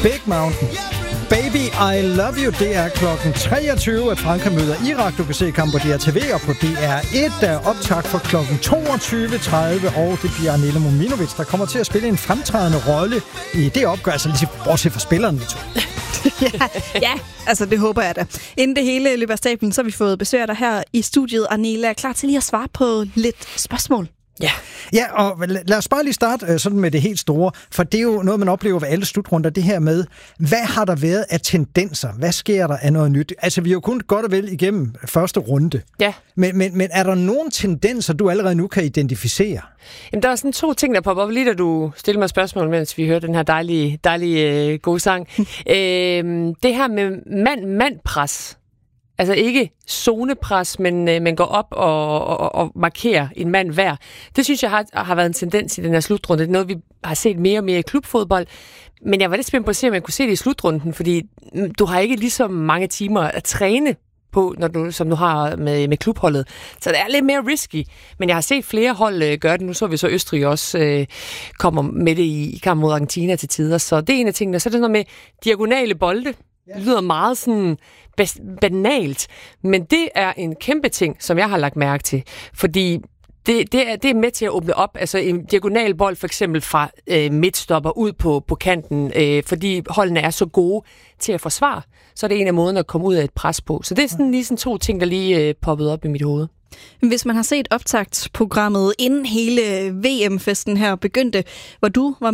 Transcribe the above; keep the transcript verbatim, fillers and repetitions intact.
Big Mountain. Baby, I Love You. Det er klokken treogtyve, at Frankrig møder Irak. Du kan se kampen på D R T V og på D R et. Der er optakt for klokken toogtyve tredive, og det bliver Anela Mominovic, der kommer til at spille en fremtrædende rolle i det opgør, altså lige bortset fra spillerne. ja, ja, altså det håber jeg da. Inden det hele løber af stablen, så har vi fået besøg af dig her i studiet. Anela er klar til lige at svare på lidt spørgsmål. Ja. Ja, og lad os bare lige starte sådan med det helt store, for det er jo noget, man oplever ved alle slutrunder, det her med, hvad har der været af tendenser? Hvad sker der af noget nyt? Altså, vi har jo kun godt og vel igennem første runde. Ja. Men, men, men er der nogle tendenser, du allerede nu kan identificere? Jamen, der er sådan to ting, der popper op, lige da du stiller mig spørgsmål, mens vi hører den her dejlige, dejlige øh, gode sang. øh, det her med mand-mand-pres. Altså ikke zonepres, men, øh, men går op og, og, og markerer en mand hver. Det synes jeg har, har været en tendens i den her slutrunde. Det er noget, vi har set mere og mere i klubfodbold. Men jeg var lidt spændt på at se, om jeg kunne se det i slutrunden, fordi du har ikke lige så mange timer at træne på, når du, som du har med, med klubholdet. Så det er lidt mere risky. Men jeg har set flere hold øh, gøre det. Nu så vi så Østrig også øh, kommer med det i, i kamp mod Argentina til tider. Så det er en af tingene. Så er det noget med diagonale bolde. Det lyder meget sådan banalt, men det er en kæmpe ting, som jeg har lagt mærke til, fordi det, det, er, det er med til at åbne op, altså en diagonal bold for eksempel fra øh, midtstopper ud på, på kanten, øh, fordi holdene er så gode til at forsvare, så er det en af måderne at komme ud af et pres på. Så det er sådan lige sådan to ting, der lige øh, poppede op i mit hoved. Hvis man har set optagtsprogrammet inden hele V M-festen her begyndte, hvor du var